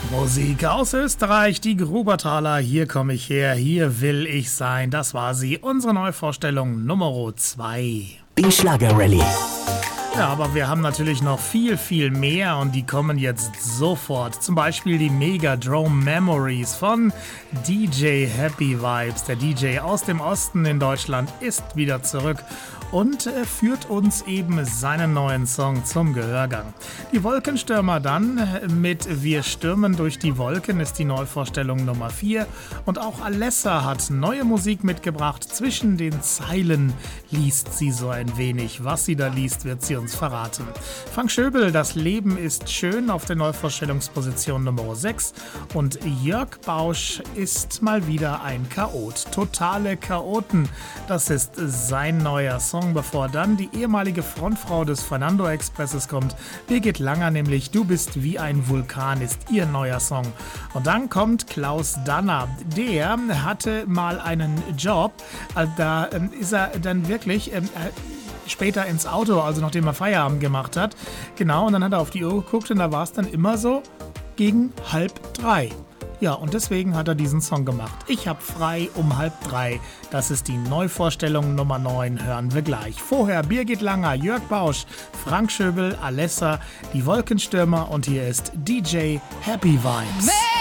Musik aus Österreich, die Grubertaler, hier komme ich her, hier will ich sein. Das war sie, unsere Neuvorstellung Nummer 2. Die Schlager-Rallye. Ja, aber wir haben natürlich noch viel mehr und die kommen jetzt sofort. Zum Beispiel die Megadrome Memories von DJ Happy Vibes. Der DJ aus dem Osten in Deutschland ist wieder zurück und führt uns eben seinen neuen Song zum Gehörgang. Die Wolkenstürmer dann mit Wir stürmen durch die Wolken ist die Neuvorstellung Nummer 4 und auch Alessa hat neue Musik mitgebracht. Zwischen den Zeilen liest sie so ein wenig. Was sie da liest, wird sie uns verraten. Frank Schöbel, Das Leben ist schön auf der Neuvorstellungsposition Nummer 6 und Jörg Bausch ist mal wieder ein Chaot. Totale Chaoten, das ist sein neuer Song, bevor dann die ehemalige Frontfrau des Fernando Expresses kommt. Birgit Langer nämlich, Du bist wie ein Vulkan ist ihr neuer Song. Und dann kommt Klaus Danner. Der hatte mal einen Job, da ist er dann wirklich später ins Auto, also nachdem er Feierabend gemacht hat. Genau, und dann hat er auf die Uhr geguckt und da war es dann immer so gegen 2:30. Ja, und deswegen hat er diesen Song gemacht. Ich hab frei um 2:30. Das ist die Neuvorstellung Nummer 9, hören wir gleich. Vorher Birgit Langer, Jörg Bausch, Frank Schöbel, Alessa, die Wolkenstürmer und hier ist DJ Happy Vibes.